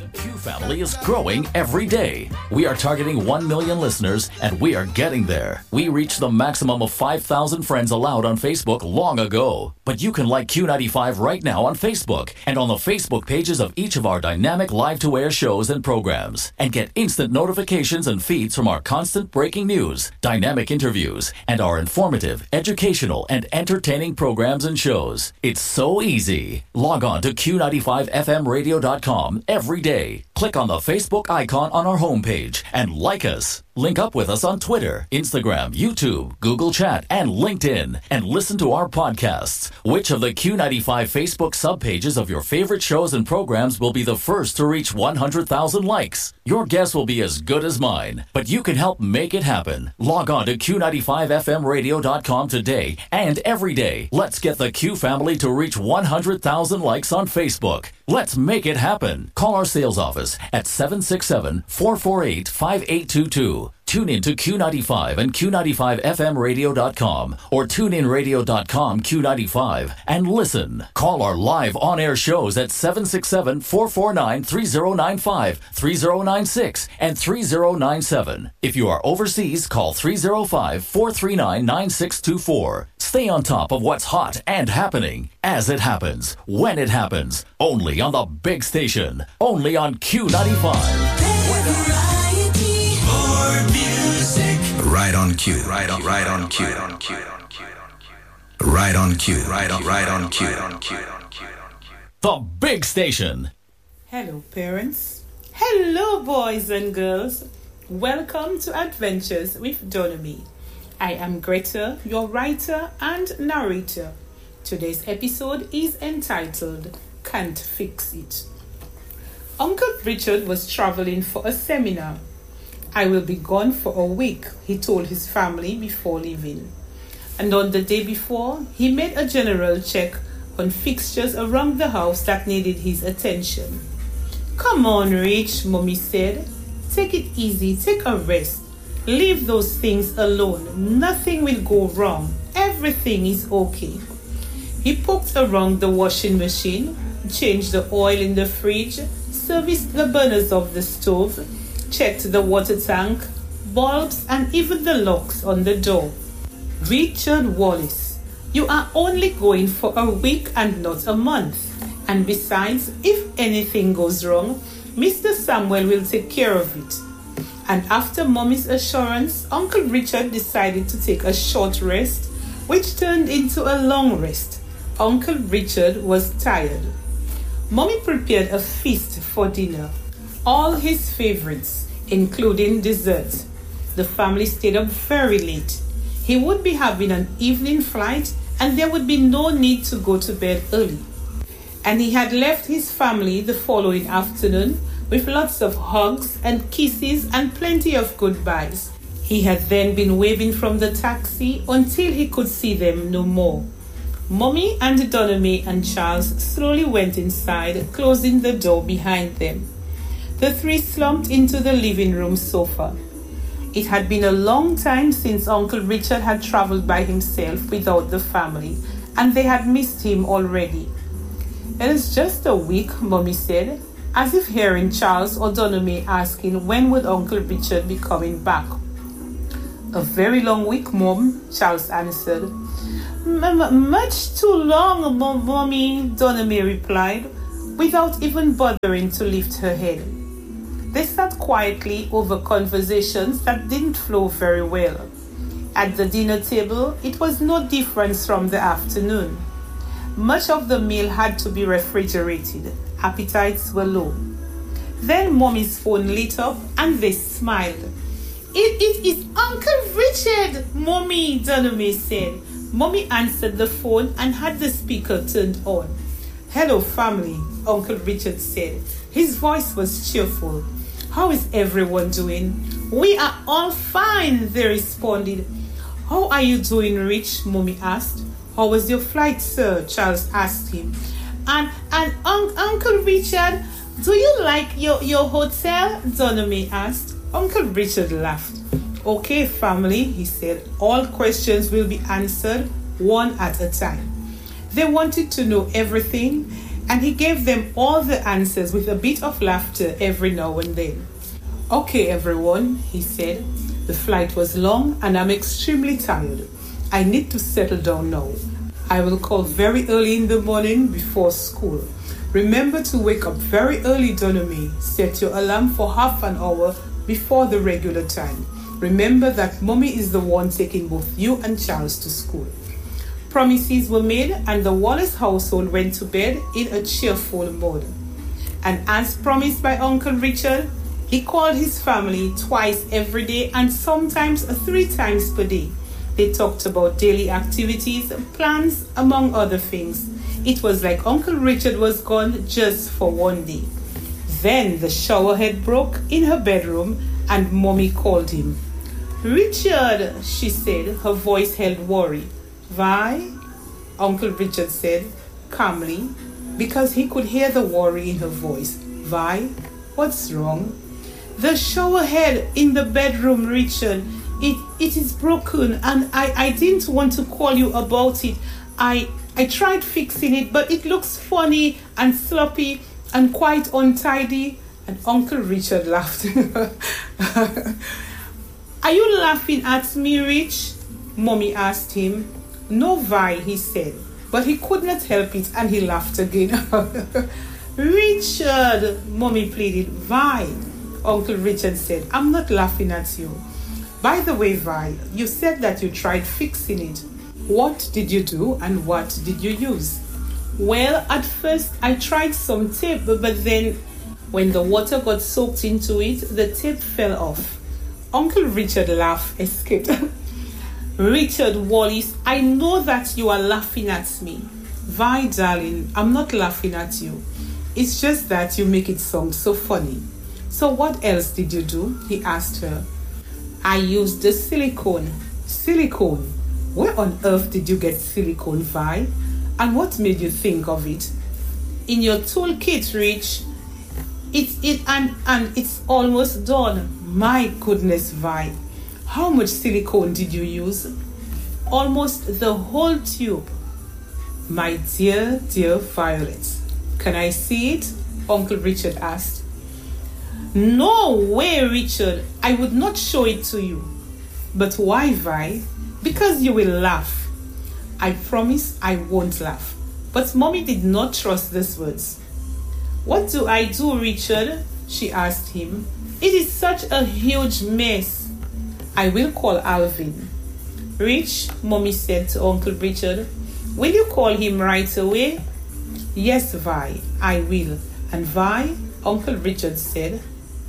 Q Family is growing every day. We are targeting 1 million listeners, and we are getting there. We reached the maximum of 5,000 friends allowed on Facebook long ago. But you can like Q95 right now on Facebook and on the Facebook pages of each of our dynamic live-to-air shows and programs, and get instant notifications and feeds from our constant breaking news, dynamic interviews, and our informative, educational, and entertaining programs and shows. It's so easy. Log on to Q95FMradio.com every day. Click on the Facebook icon on our homepage and like us. Link up with us on Twitter, Instagram, YouTube, Google Chat, and LinkedIn, and listen to our podcasts. Which of the Q95 Facebook subpages of your favorite shows and programs will be the first to reach 100,000 likes? Your guess will be as good as mine, but you can help make it happen. Log on to Q95FMradio.com today and every day. Let's get the Q family to reach 100,000 likes on Facebook. Let's make it happen. Call our sales office at 767-448-5822. Tune in to Q95 and Q95FMradio.com or TuneInRadio.com Q95 and listen. Call our live on-air shows at 767-449-3095, 3096, and 3097. If you are overseas, call 305-439-9624. Stay on top of what's hot and happening as it happens, when it happens. Only on the big station. Only on Q95. Right on cue. Right on cue. Right on cue. Right on cue. The big station. Hello, parents. Hello, boys and girls. Welcome to Adventures with Donomy. I am Greta, your writer and narrator. Today's episode is entitled Can't Fix It. Uncle Richard was traveling for a seminar. I will be gone for a week, he told his family before leaving. And on the day before, he made a general check on fixtures around the house that needed his attention. Come on, Rich, Mommy said. Take it easy, take a rest. Leave those things alone. Nothing will go wrong. Everything is okay. He poked around the washing machine, changed the oil in the fridge, serviced the burners of the stove, checked the water tank, bulbs, and even the locks on the door. Richard Wallace, you are only going for a week and not a month. And besides, if anything goes wrong, Mr. Samuel will take care of it. And after Mommy's assurance, Uncle Richard decided to take a short rest, which turned into a long rest. Uncle Richard was tired. Mommy prepared a feast for dinner. All his favorites, including dessert. The family stayed up very late. He would be having an evening flight and there would be no need to go to bed early. And he had left his family the following afternoon with lots of hugs and kisses and plenty of goodbyes. He had then been waving from the taxi until he could see them no more. Mommy and Donomy and Charles slowly went inside, closing the door behind them. The three slumped into the living room sofa. It had been a long time since Uncle Richard had traveled by himself without the family, and they had missed him already. It is just a week, Mommy said, as if hearing Charles or Donomy asking when would Uncle Richard be coming back. A very long week, Mom, Charles answered. Much too long, Mommy, Donomy replied, without even bothering to lift her head. They sat quietly over conversations that didn't flow very well. At the dinner table, it was no different from the afternoon. Much of the meal had to be refrigerated. Appetites were low. Then Mommy's phone lit up and they smiled. It is Uncle Richard, Mommy, Donomy said. Mommy answered the phone and had the speaker turned on. Hello, family, Uncle Richard said. His voice was cheerful. How is everyone doing? We are all fine, they responded. How are you doing, Rich? Mommy asked. How was your flight, sir? Charles asked him. And Uncle Richard, do you like your hotel? Donomy asked. Uncle Richard laughed. Okay, family, he said. All questions will be answered one at a time. They wanted to know everything. and he gave them all the answers with a bit of laughter every now and then. "Okay, everyone," he said. "The flight was long and I'm extremely tired. I need to settle down now. I will call very early in the morning before school. Remember to wake up very early, Donomy. Set your alarm for half an hour before the regular time. Remember that Mommy is the one taking both you and Charles to school." Promises were made, and the Wallace household went to bed in a cheerful mood. And as promised by Uncle Richard, he called his family twice every day and sometimes 3 times per day. They talked about daily activities, plans, among other things. It was like Uncle Richard was gone just for one day. Then the shower head broke in her bedroom and Mommy called him. "Richard," she said, her voice held worry. "Vi?" Uncle Richard said calmly, because he could hear the worry in her voice. "Vi, what's wrong?" "The shower head in the bedroom, Richard. It is broken and I didn't want to call you about it. I tried fixing it, but it looks funny and sloppy and quite untidy." And Uncle Richard laughed. "Are you laughing at me, Rich?" Mommy asked him. "No, Vi," he said, but he could not help it and he laughed again. "Richard," Mommy pleaded. "Vi," Uncle Richard said, "I'm not laughing at you. By the way, Vi, you said that you tried fixing it. What did you do and what did you use?" "Well, at first I tried some tape, but then when the water got soaked into it, the tape fell off." Uncle Richard laughed escaped. "Richard Wallace, I know that you are laughing at me." "Vi, darling, I'm not laughing at you. It's just that you make it sound so funny." "So what else did you do?" he asked her. "I used the silicone." "Silicone? Where on earth did you get silicone, Vi? And what made you think of it?" "In your toolkit, Rich. And it's almost done." "My goodness, Vi. How much silicone did you use?" "Almost the whole tube." "My dear, dear Violet, can I see it?" Uncle Richard asked. "No way, Richard. I would not show it to you." "But why, Vi?" "Because you will laugh." "I promise I won't laugh." But Mommy did not trust these words. "What do I do, Richard?" she asked him. "It is such a huge mess." "I will call Alvin." "Rich," Mommy said to Uncle Richard, "will you call him right away?" "Yes, Vi, I will." "And Vi," Uncle Richard said.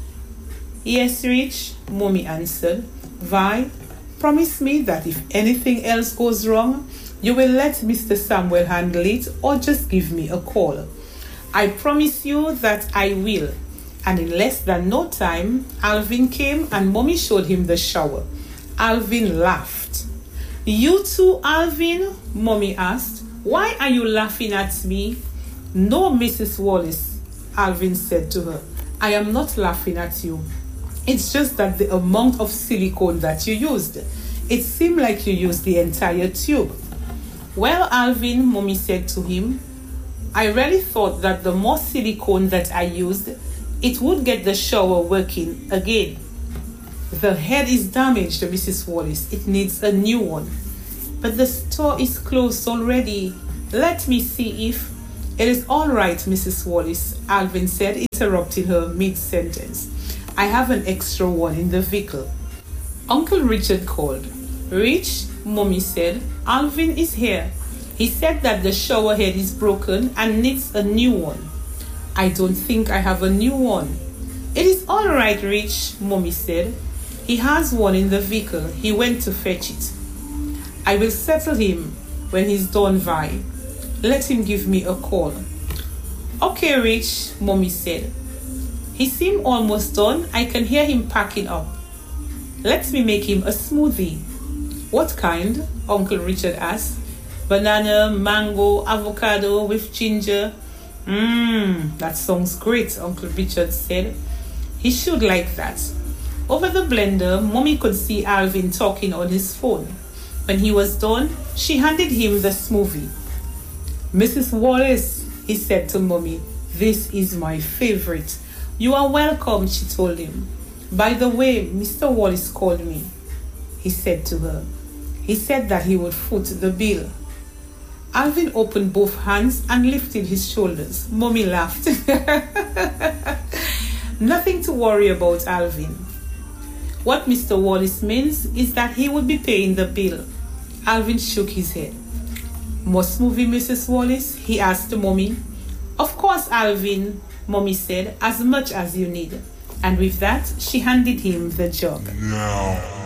"Yes, Rich," Mommy answered. "Vi, promise me that if anything else goes wrong, you will let Mr. Samuel handle it or just give me a call." "I promise you that I will." And in less than no time, Alvin came and Mommy showed him the shower. Alvin laughed. "You too, Alvin?" Mommy asked. "Why are you laughing at me?" "No, Mrs. Wallace," Alvin said to her. "I am not laughing at you. It's just that the amount of silicone that you used. It seemed like you used the entire tube." "Well, Alvin," Mommy said to him, "I really thought that the more silicone that I used, it would get the shower working again." "The head is damaged, Mrs. Wallace. It needs a new one." "But the store is closed already. Let me see if—" "It is all right, Mrs. Wallace," Alvin said, interrupting her mid-sentence. "I have an extra one in the vehicle." Uncle Richard called. "Rich," Mommy said, "Alvin is here. He said that the shower head is broken and needs a new one." "I don't think I have a new one." "It is all right, Rich," Mommy said. "He has one in the vehicle. He went to fetch it." "I will settle him when he's done, Vi. Let him give me a call." "Okay, Rich," Mommy said. "He seemed almost done. I can hear him packing up. Let me make him a smoothie." "What kind?" Uncle Richard asked. "Banana, mango, avocado with ginger." That sounds great," Uncle Richard said. "He should like that." Over the blender, Mommy could see Alvin talking on his phone. When he was done, she handed him the smoothie. "Mrs. Wallace," he said to Mommy. "This is my favorite." "You are welcome," she told him. "By the way, Mr. Wallace called me," he said to her. "He said that he would foot the bill." Alvin opened both hands and lifted his shoulders. Mommy laughed. "Nothing to worry about, Alvin. What Mr. Wallace means is that he would be paying the bill." Alvin shook his head. "Must movie, Mrs. Wallace?" he asked Mommy. "Of course, Alvin," Mommy said, "as much as you need." And with that, she handed him the jug. Now